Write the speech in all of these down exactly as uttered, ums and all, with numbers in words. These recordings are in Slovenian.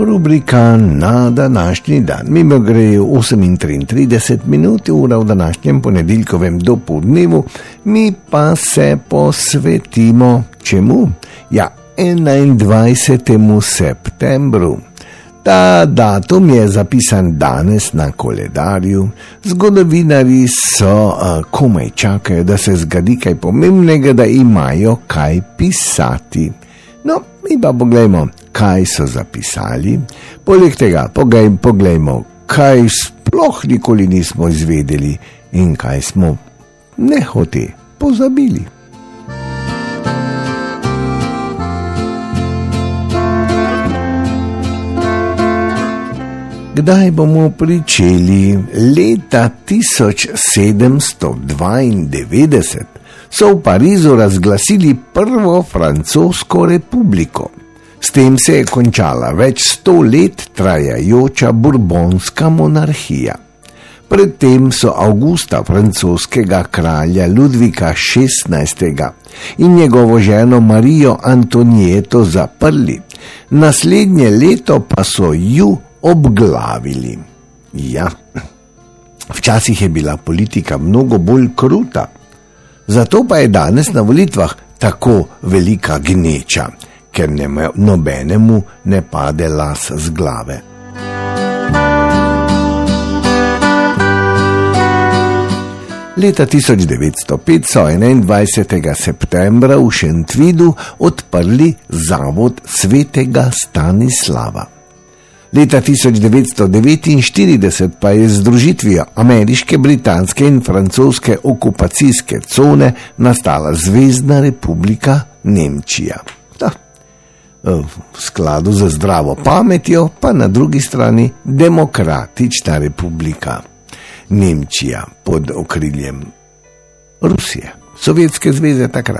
rubrika na današnji dan. Mimo grejo osem triintrideset minut, ura v današnjem ponedeljkovem dopoldnevu, mi pa se posvetimo čemu? Ja, enaindvajsetemu septembru. Ta datum je zapisan danes na koledarju. Zgodovinarji so uh, komaj čakajo, da se zgodi kaj pomembnega, da imajo kaj pisati. No, mi pa poglejmo, kaj so zapisali. Poleg tega poglejmo, kaj sploh nikoli nismo izvedeli in kaj smo nehote pozabili. Kdaj bomo pričeli? Leta tisoč sedemsto dvaindevetdeset so v Parizu razglasili prvo francosko republiko. S tem se je končala več sto let trajajoča bourbonska monarhija. Predtem so Avgusta francoskega kralja Ludvika šestnajstega in njegovo ženo Marijo Antonieto zaprli. Naslednje leto pa so ju obglavili. Ja, včasih je bila politika mnogo bolj kruta. Zato pa je danes na volitvah tako velika gneča, ker ne, nobenemu ne pade las z glave. Leta tisoč devetsto pet so enaindvajsetega septembra v Šentvidu odprli zavod svetega Stanislava. Leta tisoč devetsto devetinštirideset pa je z združitvijo ameriške, britanske in francoske okupacijske cone nastala Zvezna republika Nemčija. Da, v skladu z zdravo pametjo pa na drugi strani demokratična republika Nemčija pod okriljem Rusije, Sovjetske zveze takrat.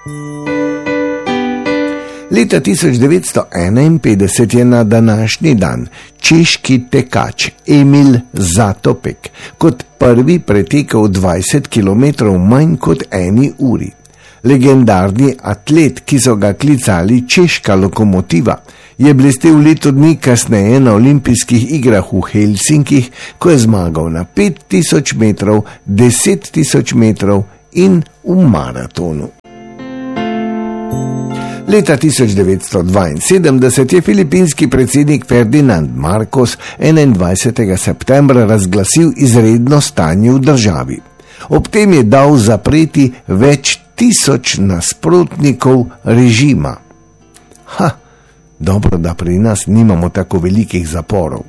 Leta tisoč devetsto enainpetdeset je na današnji dan češki tekač Emil Zatopek kot prvi pretekel dvajset kilometrov manj kot eni uri. Legendarni atlet, ki so ga klicali češka lokomotiva, je blestel leto dni kasneje na olimpijskih igrah v Helsinkih, ko je zmagal na pet tisoč metrov, deset tisoč metrov in v maratonu. Leta tisoč devetsto dvainsedemdeset je filipinski predsednik Ferdinand Marcos enaindvajsetega septembra razglasil izredno stanje v državi. Ob tem je dal zapreti več tisoč nasprotnikov režima. Ha, dobro, da pri nas nimamo tako velikih zaporov.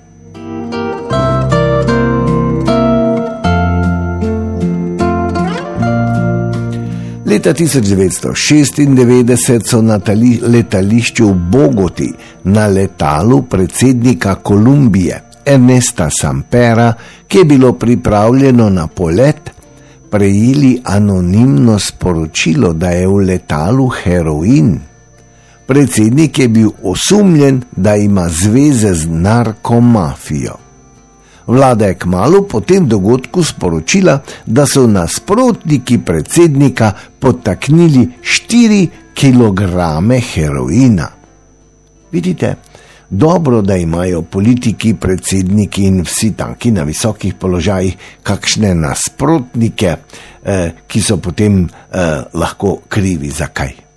Leta tisoč devetsto šestindevetdeset so na letališču v Bogoti na letalu predsednika Kolumbije Ernesta Sampera, ki je bilo pripravljeno na polet, prejeli anonimno sporočilo, da je v letalu heroin. Predsednik je bil osumljen, da ima zveze z narkomafijo. Vlada je kmalu po tem dogodku sporočila, da so nasprotniki predsednika podtaknili štiri kilograme heroina. Vidite, dobro, da imajo politiki, predsedniki in vsi taki na visokih položajih kakšne nasprotnike, eh, ki so potem eh, lahko krivi za kaj.